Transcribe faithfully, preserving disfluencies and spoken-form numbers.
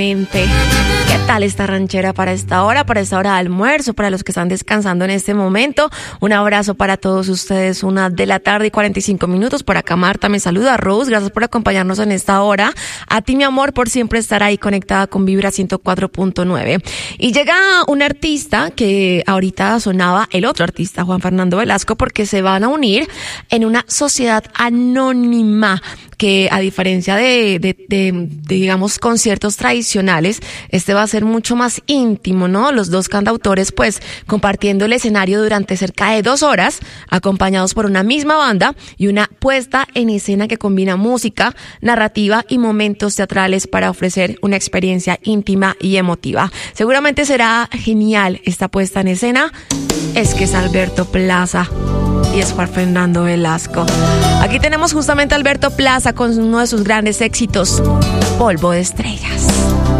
¿Qué tal esta ranchera para esta hora, para esta hora de almuerzo, para los que están descansando en este momento? Un abrazo para todos ustedes, una de la tarde y cuarenta y cinco minutos. Por acá Marta me saluda, Rose, gracias por acompañarnos en esta hora. A ti, mi amor, por siempre estar ahí conectada con Vibra ciento cuatro punto nueve. Y llega un artista que ahorita sonaba, el otro artista, Juan Fernando Velasco, porque se van a unir en una sociedad anónima que, a diferencia de, de, de, de digamos, conciertos tradicionales, este va a ser mucho más íntimo, ¿no? Los dos cantautores, pues, compartiendo el escenario durante cerca de dos horas, acompañados por una misma banda y una puesta en escena que combina música, narrativa y momentos teatrales para ofrecer una experiencia íntima y emotiva. Seguramente será genial esta puesta en escena. Es que es Alberto Plaza y es Juan Fernando Velasco. Aquí tenemos justamente a Alberto Plaza con uno de sus grandes éxitos, Polvo de Estrellas.